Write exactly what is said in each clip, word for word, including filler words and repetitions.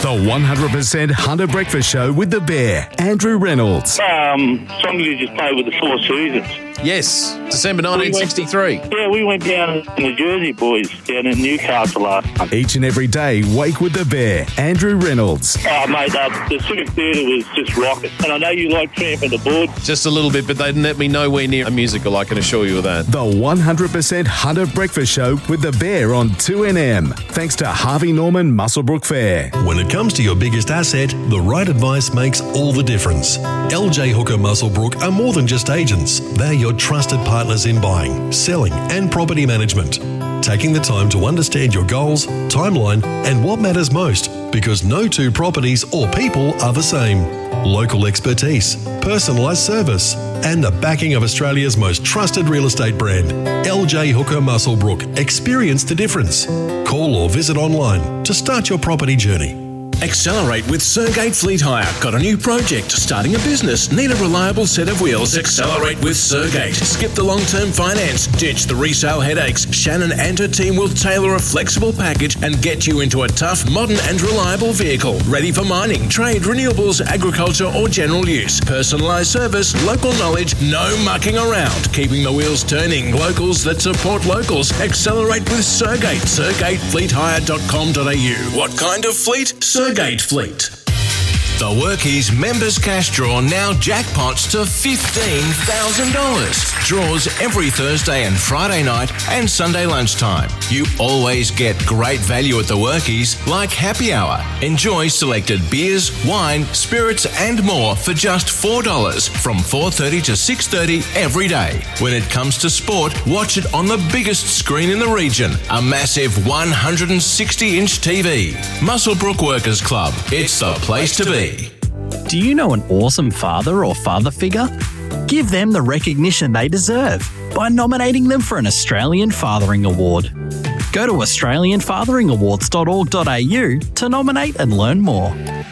The one hundred percent Hunter Breakfast Show with the Bear, Andrew Reynolds. Um, Songy just played with the Four Seasons. Yes, December nineteen sixty-three. We went, yeah, we went down in the Jersey boys down in Newcastle last month. Each and every day, wake with the Bear, Andrew Reynolds. Oh, mate, uh, the Civic Theatre was just rocking. And I know you like tramping the board. Just a little bit, but they didn't let me nowhere near a musical, I can assure you of that. The one hundred percent Hunter Breakfast Show with the Bear on two N M. Thanks to Harvey Norman Muswellbrook Fair. When it comes to your biggest asset, the right advice makes all the difference. L J Hooker Muswellbrook are more than just agents. They're your trusted partners in buying, selling and property management. Taking the time to understand your goals, timeline and what matters most, because no two properties or people are the same. Local expertise, personalised service and the backing of Australia's most trusted real estate brand. L J Hooker Muswellbrook. Experience the difference. Call or visit online to start your property journey. Accelerate with Sergate Fleet Hire. Got a new project? Starting a business? Need a reliable set of wheels? Accelerate with Sergate. Skip the long-term finance. Ditch the resale headaches. Shannon and her team will tailor a flexible package and get you into a tough, modern and reliable vehicle. Ready for mining, trade, renewables, agriculture or general use. Personalised service, local knowledge, no mucking around. Keeping the wheels turning. Locals that support locals. Accelerate with Sergate. sergate fleet hire dot com dot a u. What kind of fleet? Sergate Fleet. The Workies Members Cash Draw now jackpots to fifteen thousand dollars. Draws every Thursday and Friday night and Sunday lunchtime. You always get great value at the Workies, like happy hour. Enjoy selected beers, wine, spirits and more for just four dollars from four thirty to six thirty every day. When it comes to sport, watch it on the biggest screen in the region, a massive one hundred sixty inch T V. Muswellbrook Workers Club. It's the place to be. Do you know an awesome father or father figure? Give them the recognition they deserve by nominating them for an Australian Fathering Award. Go to australian fathering awards dot org dot a u to nominate and learn more.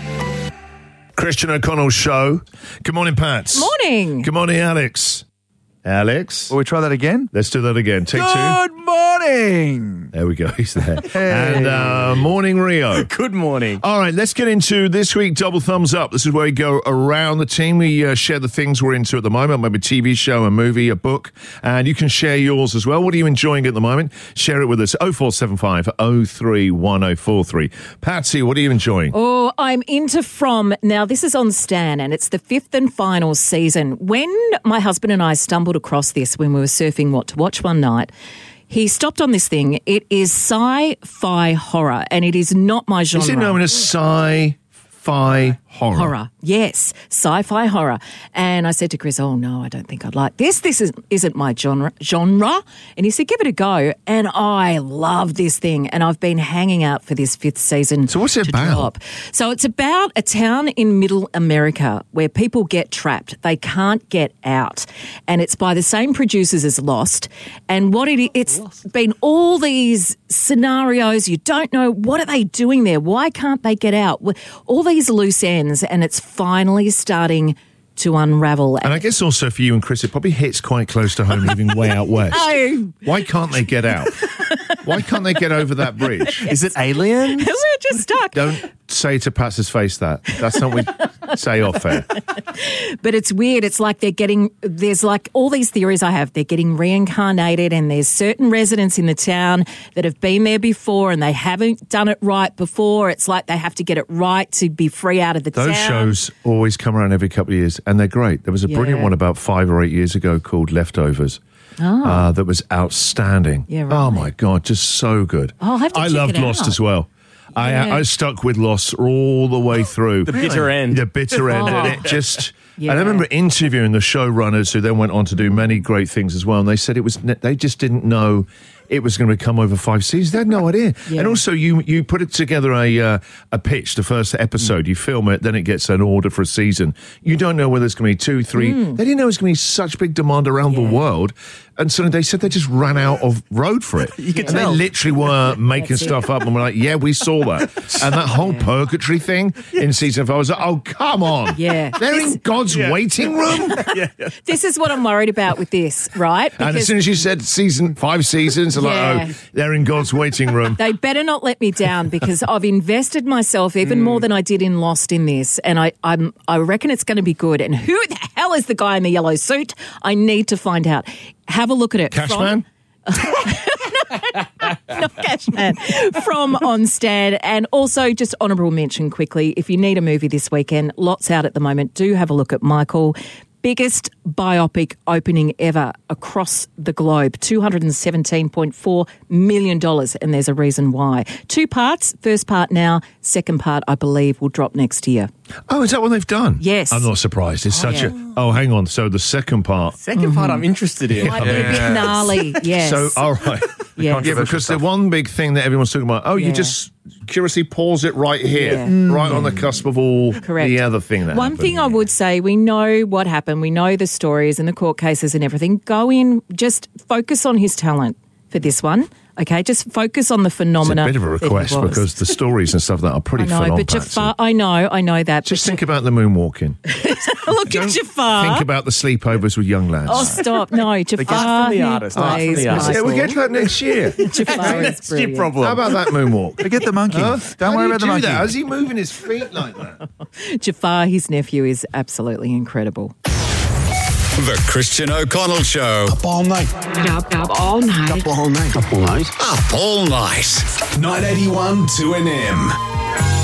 Christian O'Connell's show. Good morning, Pat. Morning. Good morning, Alex. Alex. Will we try that again? Let's do that again. Take two. Good morning. There we go. He's there. Hey. And uh, morning, Rio. Good morning. All right, let's get into this week Double Thumbs Up. This is where we go around the team. We uh, share the things we're into at the moment, maybe a T V show, a movie, a book, and you can share yours as well. What are you enjoying at the moment? Share it with us. oh four seven five, oh three one oh four three. Patsy, what are you enjoying? Oh, I'm into From. Now, this is on Stan, and it's the fifth and final season. When my husband and I stumbled across this when we were surfing What to Watch one night, he stopped on this thing. It is sci-fi horror, and it is not my genre. Is it known as sci-fi horror? Horror, yes, sci-fi horror. And I said to Chris, oh, no, I don't think I'd like this. This is, isn't my genre. genre. And he said, give it a go. And I love this thing. And I've been hanging out for this fifth season. So what's it to about? Drop. So it's about a town in middle America where people get trapped. They can't get out. And it's by the same producers as Lost. And what it it's Lost. been all these scenarios. You don't know, what are they doing there? Why can't they get out? All these loose ends. And it's finally starting to unravel. And I guess also for you and Chris, it probably hits quite close to home living way out west. Oh. Why can't they get out? Why can't they get over that bridge? Is it aliens? We're just stuck. Don't say to Pat's face that. That's not what we say off air. But it's weird. It's like they're getting, there's like all these theories I have. They're getting reincarnated, and there's certain residents in the town that have been there before and they haven't done it right before. It's like they have to get it right to be free out of the Those town. shows always come around every couple of years, and they're great. There was a Yeah. brilliant one about five or eight years ago called Leftovers. Oh. Uh, that was outstanding. Yeah, right. Oh, my God, just so good. Oh, I'll have to I check loved it Lost out. as well. I, Yeah. I stuck with Lost all the way through. The bitter end. The bitter end. Oh. And it just... Yeah. And I remember interviewing the showrunners who then went on to do many great things as well, and they said it was they just didn't know it was going to come over five seasons. They had no idea. Yeah. And also, you you put it together a uh, a pitch, the first episode, you film it, then it gets an order for a season. You don't know whether it's going to be two, three. Mm. They didn't know it was going to be such big demand around Yeah. the world. and suddenly they said they just ran out of road for it. You could and tell. they literally were making That's it. stuff up, and we're like, yeah, we saw that. And that whole purgatory thing in season five, I was like, oh, come on. Yeah. They're in God's waiting room? This is what I'm worried about with this, right? And as Because soon as you said season, five seasons, I'm Yeah. like, oh, they're in God's waiting room. they better not let me down because I've invested myself even Mm. more than I did in Lost in this, and I I'm, I reckon it's going to be good. And who the hell is the guy in the yellow suit? I need to find out. Have a look at it. Cashman? Not Cashman. From Onstead. And also, just honourable mention quickly, if you need a movie this weekend, lots out at the moment, do have a look at Michael. Biggest biopic opening ever across the globe, two hundred seventeen point four million dollars, and there's a reason why. Two parts, first part now, second part, I believe, will drop next year. Oh, is that what they've done? Yes. I'm not surprised. It's such yeah. a... Oh, hang on. So the second part... Second part I'm interested in. Might be a bit gnarly, yes. So, all right. Yes. Yeah, because the one big thing that everyone's talking about, oh, Yeah. you just curiously pause it right here, Yeah. right on the cusp of all Correct. the other thing that One happened. thing I would say, we know what happened. We know the stories and the court cases and everything. Go in, just focus on his talent for this one. Okay, just focus on the It's a phenomena. bit of a that he request was. because the stories and stuff that are pretty I know, full on, but Patsy. Jafar, I know, I know that. Just but think about the moonwalking. look at Jafar. Think about the sleepovers with young lads. Oh, stop! No, Jafar. from the he artist, art from plays the artist. yeah, we'll Michael. get to that next year. Jafar is Your brilliant. problem. How about that moonwalk? Forget the monkey. Huh? Don't How worry do you about the do monkey. that? How's he moving his feet like that? Jafar, his nephew, is absolutely incredible. The Christian O'Connell Show. Up all night. Up, up all night. Up all night. Up all night. Up all night. nine eighty-one two N M.